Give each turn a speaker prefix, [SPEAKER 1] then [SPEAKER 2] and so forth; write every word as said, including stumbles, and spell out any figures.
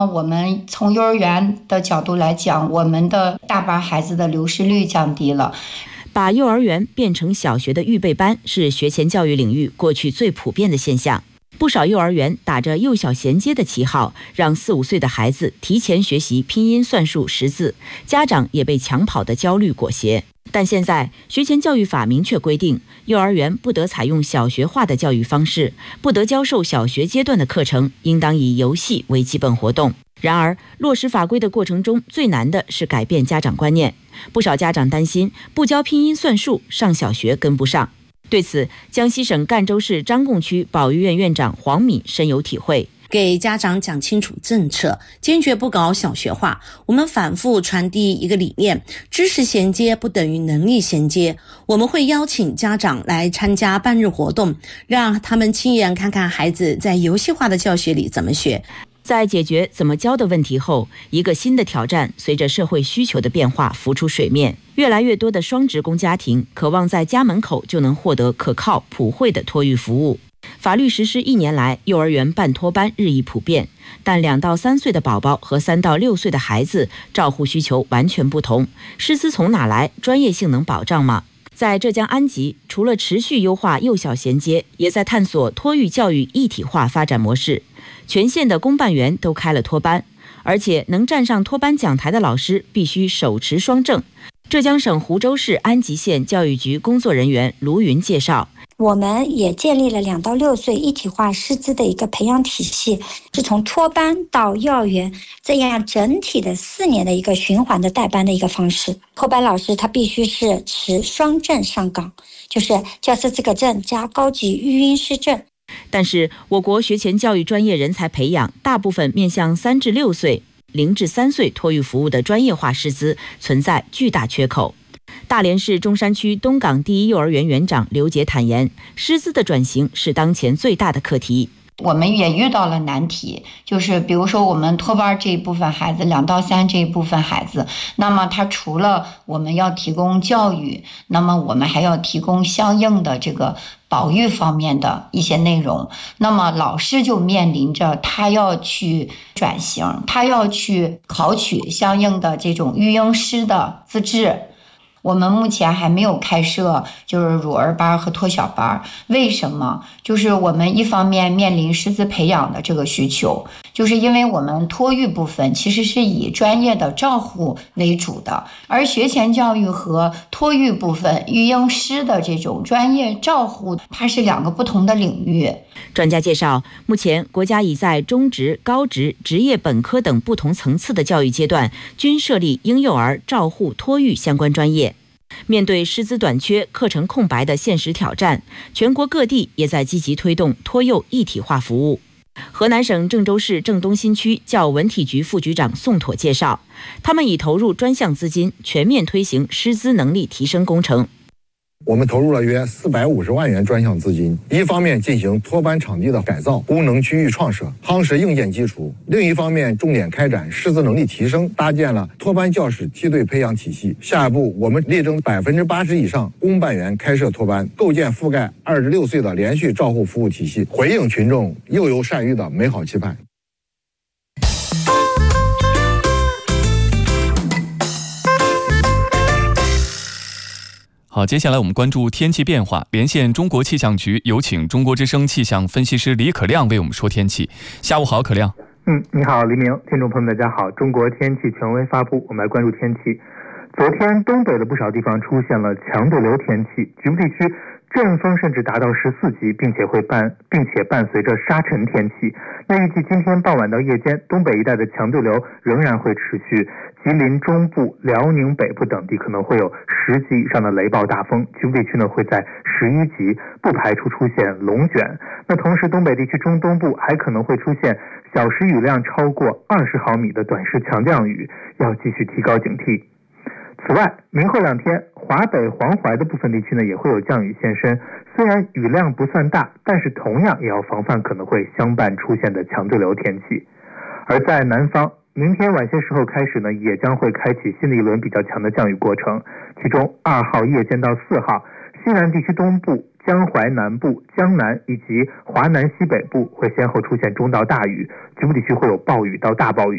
[SPEAKER 1] 我们从幼儿园的角度来讲，我们的大班孩子的流失率降低了。
[SPEAKER 2] 把幼儿园变成小学的预备班是学前教育领域过去最普遍的现象。不少幼儿园打着幼小衔接的旗号，让四五岁的孩子提前学习拼音、算术、识字，家长也被抢跑的焦虑裹挟。但现在学前教育法明确规定，幼儿园不得采用小学化的教育方式，不得教授小学阶段的课程，应当以游戏为基本活动。然而，落实法规的过程中，最难的是改变家长观念。不少家长担心，不教拼音算术，上小学跟不上。对此，江西省赣州市张贡区保育院院长黄敏深有体会。
[SPEAKER 3] 给家长讲清楚政策，坚决不搞小学化。我们反复传递一个理念，知识衔接不等于能力衔接。我们会邀请家长来参加半日活动，让他们亲眼看看孩子在游戏化的教学里怎么学。
[SPEAKER 2] 在解决怎么教的问题后，一个新的挑战随着社会需求的变化浮出水面。越来越多的双职工家庭渴望在家门口就能获得可靠普惠的托育服务。法律实施一年来，幼儿园办托班日益普遍，但两到三岁的宝宝和三到六岁的孩子照护需求完全不同，师资从哪来？专业性能保障吗？在浙江安吉，除了持续优化幼小衔接，也在探索托育教育一体化发展模式。全县的公办园都开了托班，而且能站上托班讲台的老师必须手持双证。浙江省湖州市安吉县教育局工作人员卢云介绍，
[SPEAKER 4] 我们也建立了两到六岁一体化师资的一个培养体系，是从托班到幼儿园这样整体的四年的一个循环的带班的一个方式。托班老师他必须是持双证上岗，就是教师资格证加高级育婴师证。
[SPEAKER 2] 但是我国学前教育专业人才培养大部分面向三至六岁、零至三岁托育服务的专业化师资存在巨大缺口。大连市中山区东港第一幼儿园园长刘杰坦言，师资的转型是当前最大的课题。
[SPEAKER 1] 我们也遇到了难题，就是比如说我们托班这一部分孩子，两到三这一部分孩子，那么他除了我们要提供教育，那么我们还要提供相应的这个保育方面的一些内容。那么老师就面临着他要去转型，他要去考取相应的这种育婴师的资质。我们目前还没有开设就是乳儿班和托小班，为什么？就是我们一方面面临师资培养的这个需求，就是因为我们托育部分其实是以专业的照护为主的，而学前教育和托育部分育婴师的这种专业照护，它是两个不同的领域。
[SPEAKER 2] 专家介绍，目前国家已在中职、高职、职业本科等不同层次的教育阶段均设立婴幼儿照护托育相关专业。面对师资短缺、课程空白的现实挑战，全国各地也在积极推动托幼一体化服务。河南省郑州市郑东新区教文体局副局长宋妥介绍，他们已投入专项资金，全面推行师资能力提升工程。
[SPEAKER 5] 我们投入了约四百五十万元专项资金，一方面进行托班场地的改造、功能区域创设，夯实硬件基础；另一方面重点开展师资能力提升，搭建了托班教师梯队培养体系。下一步，我们力争百分之八十以上公办园开设托班，构建覆盖二至六岁的连续照护服务体系，回应群众幼幼善育的美好期盼。
[SPEAKER 6] 好，接下来我们关注天气变化，连线中国气象局，有请中国之声气象分析师李可亮为我们说天气。下午好，可亮。
[SPEAKER 7] 嗯，你好，黎明，听众朋友们，大家好。中国天气权威发布，我们来关注天气。昨天东北的不少地方出现了强对流天气，局部地区阵风甚至达到十四级，并且会伴并且伴随着沙尘天气。那预计今天傍晚到夜间，东北一带的强对流仍然会持续，吉林中部、辽宁北部等地可能会有十级以上的雷暴大风，局部地区呢会在十一级，不排除出现龙卷。那同时，东北地区中东部还可能会出现小时雨量超过二十毫米的短时强降雨，要继续提高警惕。此外，明后两天，华北、黄淮的部分地区呢也会有降雨现身，虽然雨量不算大，但是同样也要防范可能会相伴出现的强对流天气。而在南方，明天晚些时候开始呢，也将会开启新的一轮比较强的降雨过程，其中二号夜间到四号，西南地区东部、江淮南部、江南以及华南西北部会先后出现中到大雨，局部地区会有暴雨到大暴雨。